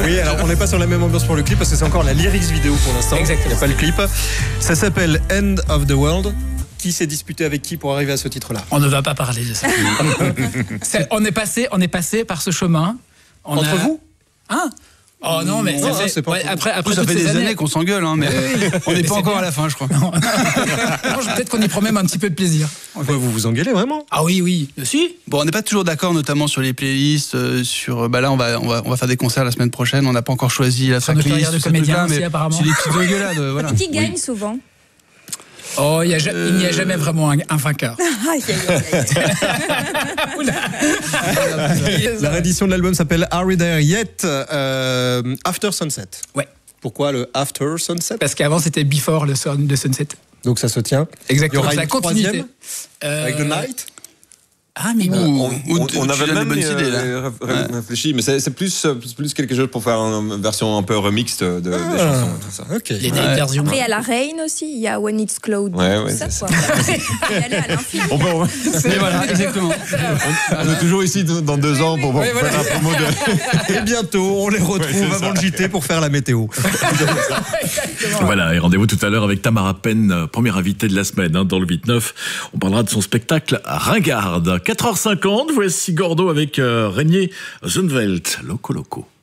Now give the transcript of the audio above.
Oui, alors on n'est pas sur la même ambiance pour le clip parce que c'est encore la lyrics vidéo pour l'instant. Exactement. Il n'y a pas le clip. Ça s'appelle End of the World. Qui s'est disputé avec qui pour arriver à ce titre-là? On ne va pas parler de ça. on est passé par ce chemin. Entre vous? Hein? Oh non, mais Non, ça fait, c'est pas après Ça toutes fait ces des années qu'on s'engueule, hein, mais on n'est pas encore à la fin, je crois. Non, peut-être qu'on y prend même un petit peu de plaisir. En fait. Ouais, vous vous engueulez vraiment? Ah oui. Si. Bon, on n'est pas toujours d'accord, notamment sur les playlists. Là, on va faire des concerts la semaine prochaine. On n'a pas encore choisi la Sur nos tracklist. carrières de tout ce comédiens truc-là, aussi, mais apparemment. c'est des petites engueulades, voilà. Qui gagne souvent? Oh, il n'y a jamais vraiment un vainqueur. Aïe, aïe, aïe, aïe. La réédition de l'album s'appelle Are We There Yet? After Sunset. Ouais. Pourquoi le After Sunset? Parce qu'avant c'était Before le Sunset. Donc ça se tient. Exactement. Il y aura C'est la une continuité. troisième avec The Night? Ah mais Ouh, On avait même idée, là. réfléchi, mais c'est plus quelque chose pour faire une version un peu remix des chansons et tout ça. Ok. les night versions. Après, il y a la Rain aussi, il y a When It's Cloud. Ouais, tout c'est ça, quoi. Il y aller à l'infini. Mais voilà, exactement. On est toujours ici dans 2 ans pour faire un promo de... Et bientôt, on les retrouve avant le JT pour faire la météo. Voilà, et rendez-vous tout à l'heure avec Tamara Penn, première invitée de la semaine dans le 8-9. On parlera de son spectacle Ringarde. 4h50, voici Gordo avec Régnier Zunvelt, Loco Loco.